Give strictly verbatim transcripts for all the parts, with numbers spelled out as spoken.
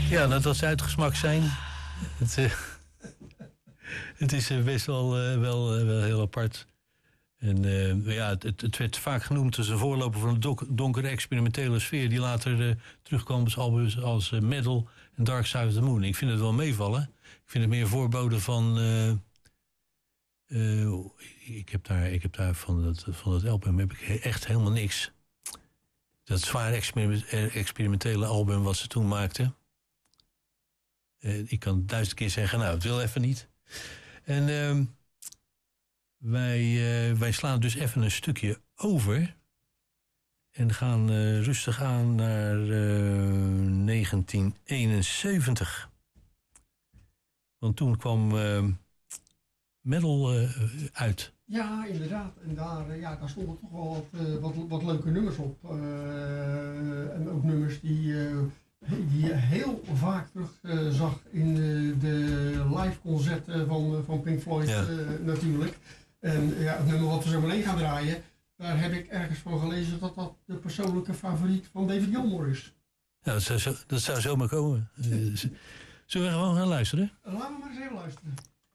Ja, dat was uitgesmakt zijn. Het, uh, het is uh, best wel, uh, wel, uh, wel heel apart. En uh, ja, het, het werd vaak genoemd als een voorloper van de dok- donkere experimentele sfeer... die later uh, terugkwam als albums als uh, Metal en Dark Side of the Moon. Ik vind het wel meevallen. Ik vind het meer voorbode van... Uh, uh, ik, heb daar, ik heb daar van dat, van dat album heb ik echt helemaal niks. Dat zwaar experimentele album wat ze toen maakten... Uh, ik kan duizend keer zeggen, nou, het wil even niet. En uh, wij, uh, wij slaan dus even een stukje over. En gaan uh, rustig aan naar uh, negentien eenenzeventig. Want toen kwam uh, Metal uh, uit. Ja, inderdaad. En daar, uh, ja, daar stonden toch wel wat, uh, wat, wat leuke nummers op. Uh, en ook nummers die... Uh, die je heel vaak terug uh, zag in uh, de live concerten van, uh, van Pink Floyd ja. uh, natuurlijk. En uh, ja, het nummer wat we zo meteen gaan draaien, daar heb ik ergens van gelezen dat dat de persoonlijke favoriet van David Gilmour is. Ja, dat zou, zo, dat zou zomaar komen. Uh, zullen we gewoon gaan luisteren? Uh, laten we maar eens even luisteren.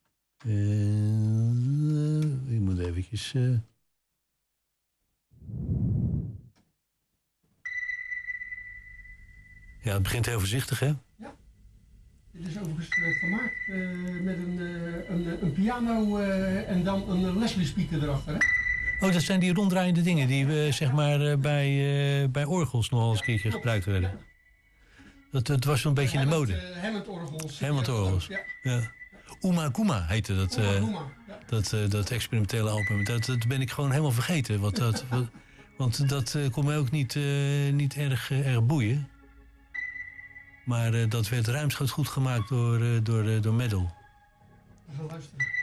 Uh, ik moet eventjes... Uh... Ja, het begint heel voorzichtig, hè? Ja. Dit is overigens uh, gemaakt uh, met een, uh, een, een piano uh, en dan een Leslie speaker erachter, hè? Oh, dat zijn die ronddraaiende dingen die we uh, zeg maar uh, bij, uh, bij orgels nog eens een keertje ja, gebruikt werden. Ja. Dat, dat was zo'n beetje in de mode. Uh, Hammond-orgels. Hammond-orgels, ja. ja. Uma Kuma heette dat, uh, Uma, ja. dat, uh, dat experimentele album. Dat, dat ben ik gewoon helemaal vergeten. Want dat, wat, want dat uh, kon mij ook niet, uh, niet erg, uh, erg boeien. Maar uh, dat werd ruimschoots goed gemaakt door, uh, door, uh, door Metal. We gaan luisteren.